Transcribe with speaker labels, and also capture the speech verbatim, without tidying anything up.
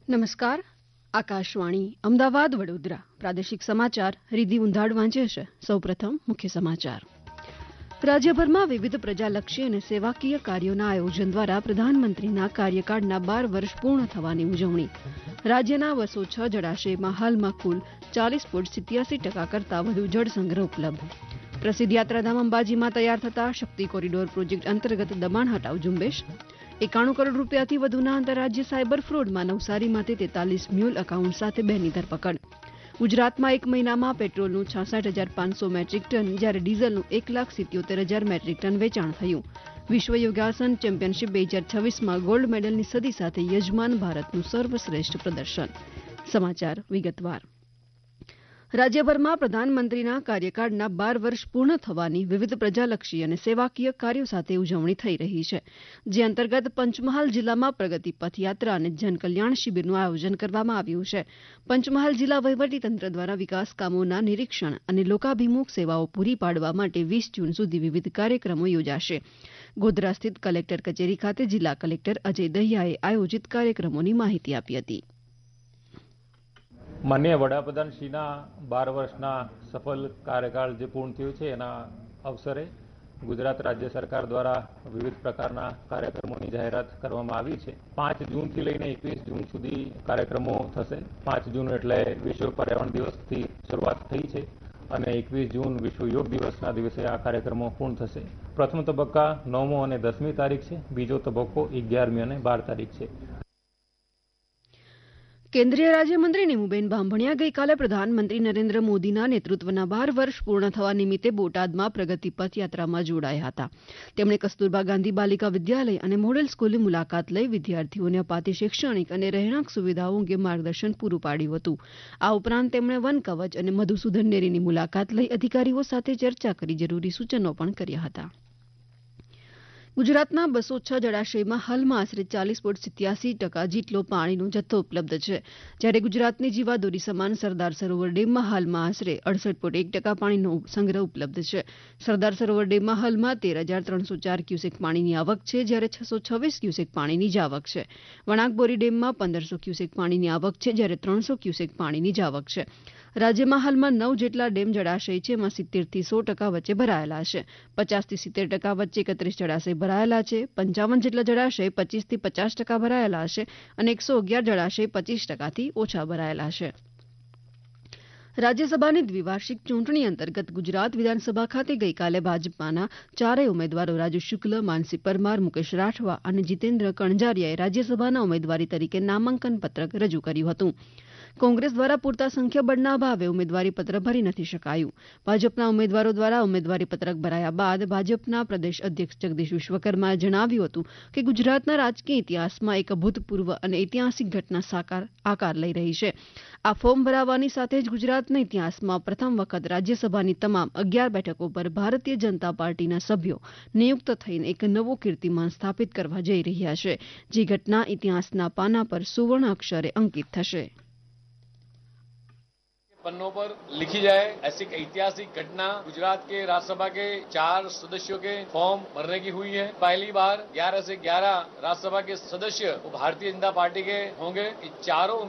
Speaker 1: નમસ્કાર. આકાશવાણી અમદાવાદ વડોદરા પ્રાદેશિક સમાચાર રીધી ઉંધાડ વાંચે છે. સૌપ્રથમ મુખ્ય સમાચાર. રાજ્યભરમાં વિવિધ પ્રજાલક્ષી અને સેવાકીય કાર્યોના આયોજન દ્વારા પ્રધાનમંત્રીના કાર્યકાળના બાર વર્ષ પૂર્ણ થવાની ઉજવણી. રાજ્યના બસો છ જળાશયમાં હાલમાં કુલ ચાલીસ પોઈન્ટ સિત્યાસી ટકા કરતાં વધુ જળસંગ્રહ ઉપલબ્ધ. પ્રસિદ્ધ યાત્રાધામ અંબાજીમાં તૈયાર થતા શક્તિ કોરિડોર પ્રોજેક્ટ અંતર્ગત દબાણ હટાવ ઝુંબેશ. એકાણું કરોડ રૂપિયાથી વધુના આંતરરાજ્ય સાયબર ફ્રોડમાં નવસારીમાંથી તેતાલીસ મ્યુલ એકાઉન્ટ સાથે બેની ધરપકડ. ગુજરાતમાં એક મહિનામાં પેટ્રોલનું છાસઠ હજાર પાંચસો મેટ્રિક ટન જ્યારે ડીઝલનું એક લાખ સિત્યોતેર હજાર મેટ્રિક ટન વેચાણ થયું. વિશ્વ યોગાસન ચેમ્પિયનશીપ બે હજાર છવ્વીસમાં ગોલ્ડ મેડલની સદી સાથે યજમાન ભારતનું સર્વશ્રેષ્ઠ પ્રદર્શન. સમાચાર વિગતવાર. રાજ્યભરમાં પ્રધાનમંત્રીના કાર્યકાળના બાર વર્ષ પૂર્ણ થવાની વિવિધ પ્રજાલક્ષી અને સેવાકીય કાર્યો સાથે ઉજવણી થઈ રહી છે, જે અંતર્ગત પંચમહાલ જિલ્લામાં પ્રગતિ પથ યાત્રા અને જનકલ્યાણ શિબિરનું આયોજન કરવામાં આવ્યું છે. પંચમહાલ જિલ્લા વહીવટીતંત્ર દ્વારા વિકાસ કામોના નિરીક્ષણ અને લોકાભિમુખ સેવાઓ પૂરી પાડવા માટે વીસ જૂન સુધી વિવિધ કાર્યક્રમો યોજાશે. ગોધરા સ્થિત કલેક્ટર કચેરી ખાતે જિલ્લા કલેક્ટર અજય દહિયાએ આયોજિત કાર્યક્રમોની માહિતી આપી હતી.
Speaker 2: માનનીય વડાપ્રધાનશ્રીના બાર વર્ષના સફળ કાર્યકાળ જે પૂર્ણ થયું છે એના અવસરે ગુજરાત રાજ્ય સરકાર દ્વારા વિવિધ પ્રકારના કાર્યક્રમોની જાહેરાત કરવામાં આવી છે. પાંચ જૂનથી લઈને એકવીસ જૂન સુધી કાર્યક્રમો થશે. પાંચ જૂન એટલે વિશ્વ પર્યાવરણ દિવસથી શરૂઆત થઈ છે અને એકવીસ જૂન વિશ્વ યોગ દિવસના દિવસે આ કાર્યક્રમો પૂર્ણ થશે. પ્રથમ તબક્કા નવમો અને દસમી તારીખ છે. બીજો તબક્કો અગિયારમી અને બાર તારીખ છે.
Speaker 1: કેન્દ્રીય રાજ્યમંત્રી નીમુબેન બાંભણિયા ગઈકાલે પ્રધાનમંત્રી નરેન્દ્ર મોદીના નેતૃત્વના બાર વર્ષ પૂર્ણ થવા નિમિત્તે બોટાદમાં પ્રગતિ પથ યાત્રામાં જોડાયા હતા. તેમણે કસ્તુરબા ગાંધી બાલિકા વિદ્યાલય અને મોડેલ સ્કૂલની મુલાકાત લઈ વિદ્યાર્થીઓને અપાતી શૈક્ષણિક અને રહેણાંક સુવિધાઓ અંગે માર્ગદર્શન પૂરું પાડ્યું હતું. આ ઉપરાંત તેમણે વન કવચ અને મધુસૂદન ડેરીની મુલાકાત લઈ અધિકારીઓ સાથે ચર્ચા કરી જરૂરી સૂચનો પણ કર્યા હતા. ગુજરાતના બસો છ જળાશયમાં હાલમાં આશરે ચાલીસ પોઈન્ટ સિત્યાસી ટકા જેટલો પાણીનો જથ્થો ઉપલબ્ધ છે, જ્યારે ગુજરાતની જીવાદોરી સમાન સરદાર સરોવર ડેમમાં હાલમાં આશરે અડસઠ પોઈન્ટ એક ટકા પાણીનો સંગ્રહ ઉપલબ્ધ છે. સરદાર સરોવર ડેમમાં હાલમાં તેર હજાર ત્રણસો ચાર ક્યુસેક પાણીની આવક છે, જ્યારે છસો છવ્વીસ ક્યુસેક પાણીની જાવક છે. વણાકબોરી ડેમમાં પંદરસો ક્યુસેક પાણીની આવક છે, જ્યારે ત્રણસો ક્યુસેક પાણીની જાવક છે. રાજ્યમાં હાલમાં નવ જેટલા ડેમ જળાશય છે, એમાં સિત્તેરથી સો ટકા વચ્ચે ભરાયેલા છે. પચાસથી સિત્તેર ટકા વચ્ચે એકત્રીસ જળાશય ભરાયેલા છે. પંચાવન જેટલા જળાશય પચીસથી પચાસ ટકા ભરાયેલા છે અને એકસો અગિયાર જળાશય પચીસ ટકાથી ઓછા ભરાયેલા છે. રાજ્યસભાની દ્વિવાર્ષિક ચૂંટણી અંતર્ગત ગુજરાત વિધાનસભા ખાતે ગઈકાલે ભાજપાના ચારેય ઉમેદવારો રાજુ શુક્લ, માનસી પરમાર, મુકેશ રાઠવા અને જીતેન્દ્ર કણઝારિયાએ રાજ્યસભાના ઉમેદવારી તરીકે નામાંકન પત્રક રજૂ કર્યું હતું. કોંગ્રેસ દ્વારા પૂરતા સંખ્યાબળના અભાવે ઉમેદવારી પત્ર ભરી નથી શકાયું. ભાજપના ઉમેદવારો દ્વારા ઉમેદવારી પત્રક ભરાયા બાદ ભાજપના પ્રદેશ અધ્યક્ષ જગદીશ વિશ્વકર્માએ જણાવ્યું હતું કે ગુજરાતના રાજકીય ઇતિહાસમાં એક અભૂતપૂર્વ અને ઐતિહાસિક ઘટના સાકાર આકાર લઈ રહી છે. આ ફોર્મ ભરાવાની સાથે જ ગુજરાતના ઇતિહાસમાં પ્રથમ વખત રાજ્યસભાની તમામ અગિયાર બેઠકો પર ભારતીય જનતા પાર્ટીના સભ્યો નિયુક્ત થઈને એક નવો કીર્તિમાન સ્થાપિત કરવા જઈ રહ્યા છે, જે ઘટના ઇતિહાસના પાના પર સુવર્ણ અક્ષરે અંકિત થશે.
Speaker 3: पन्नों पर लिखी जाए ऐसी ऐतिहासिक घटना गुजरात के राज्यसभा के चार सदस्यों के फॉर्म भरने की हुई है. पहली बार ग्यारह से ग्यारह राज्यसभा के सदस्य भारतीय जनता पार्टी के होंगे. चारों